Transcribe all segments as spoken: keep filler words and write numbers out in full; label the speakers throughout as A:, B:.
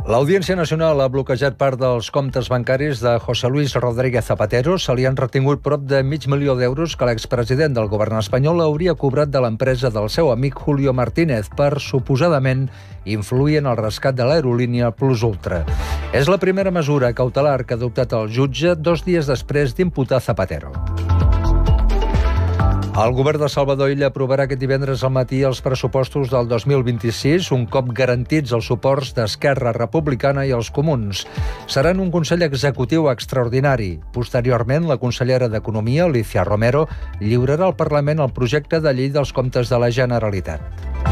A: L'Audiència Nacional ha bloquejat part dels comptes bancaris de José Luis Rodríguez Zapatero. Se li han retingut prop de mig milió d'euros que l'expresident del govern espanyol hauria cobrat de l'empresa del seu amic Julio Martínez per, suposadament, influir en el rescat de l'aerolínia Plus Ultra. És la primera mesura cautelar que ha adoptat el jutge dos dies després d'imputar Zapatero. El govern de Salvador Illa aprovarà aquest divendres al matí els pressupostos del dos mil vint-i-sis, un cop garantits els suports d'Esquerra Republicana i els Comuns. Seran un Consell Executiu extraordinari. Posteriorment, la consellera d'Economia, Alicia Romero, lliurarà al Parlament el projecte de llei dels comptes de la Generalitat.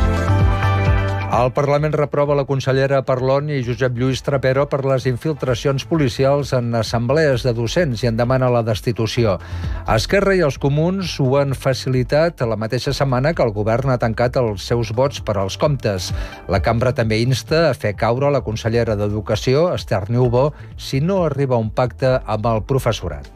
A: El Parlament reprova la consellera Parlon i Josep Lluís Trapero per les infiltracions policials en assemblees de docents i en demana la destitució. Esquerra i els Comuns ho han facilitat la mateixa setmana que el govern ha tancat els seus vots per als comptes. La cambra també insta a fer caure la consellera d'Educació, Esther Niubó, si no arriba a un pacte amb el professorat.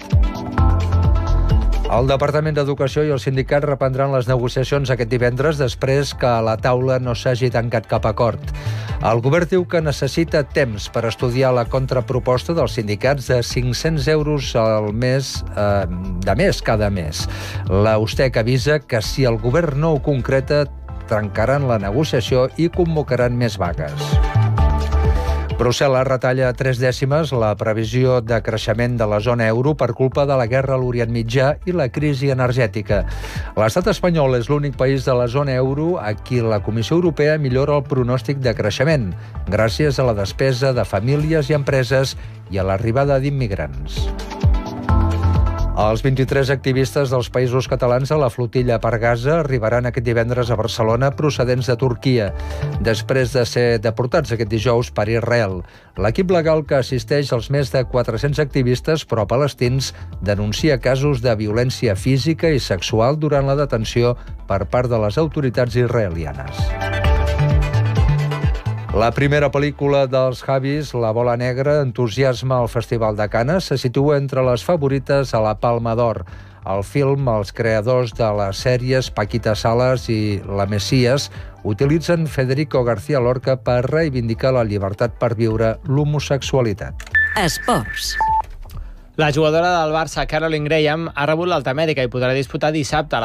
A: El Departament d'Educació i els sindicats reprendran les negociacions aquest divendres després que a la taula no s'hagi tancat cap acord. El govern diu que necessita temps per estudiar la contraproposta dels sindicats de cinc-cents euros al mes, eh, de més cada mes. La USTEC avisa que si el govern no ho concreta, trencaran la negociació i convocaran més vagues. Brussel·les retalla tres dècimes la previsió de creixement de la zona euro per culpa de la guerra a l'Orient Mitjà i la crisi energètica. L'estat espanyol és l'únic país de la zona euro a qui la Comissió Europea millora el pronòstic de creixement, gràcies a la despesa de famílies i empreses i a l'arribada d'immigrants. Els vint-i-tres activistes dels països catalans a la flotilla per Gaza arribaran aquest divendres a Barcelona procedents de Turquia, després de ser deportats aquest dijous per Israel. L'equip legal que assisteix als més de quatre-cents activistes pro-palestins denuncia casos de violència física i sexual durant la detenció per part de les autoritats israelianes. La primera pel·lícula dels Javis, La bola negra, entusiasma al Festival de Canes, se situa entre les favorites a la Palma d'Or. Al film, els creadors de les sèries Paquita Salas i La Messias utilitzen Federico García Lorca per reivindicar la llibertat per viure l'homosexualitat.
B: Esports.
C: La jugadora del Barça, Caroline Graham, ha rebut l'alta mèdica i podrà disputar dissabte